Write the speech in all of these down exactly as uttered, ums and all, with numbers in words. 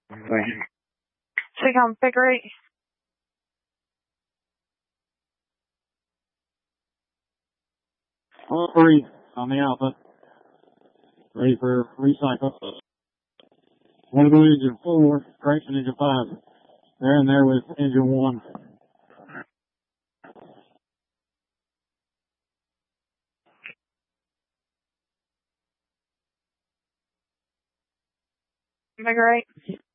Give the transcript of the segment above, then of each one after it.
Thank you. Secom, figure eight. All three on the Alpha. Ready for recycle. Want to go engine four, correction engine five. They're in there with engine one. Figure eight.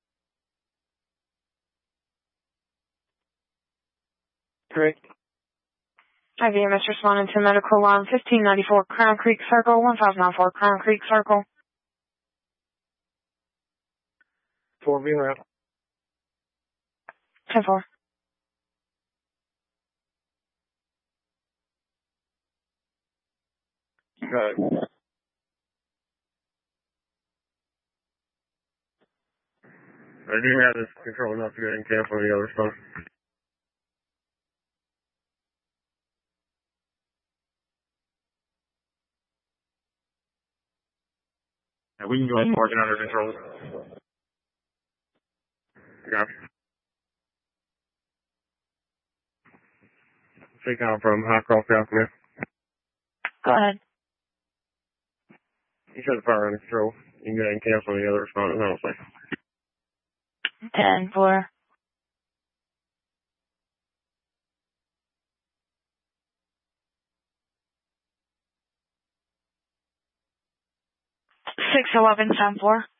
Correct. I V M S responding to medical line fifteen ninety-four Crown Creek Circle, one five nine four Crown Creek Circle. four being route. ten four. Got it. I do have this control enough to go and cancel the other stuff. Yeah, we can go ahead and mark it Under control. Got it. Take out from Highcroft, California. Go ahead. You said the fire under control. You can go ahead and cancel the other responders, honestly. ten four. six eleven ten four.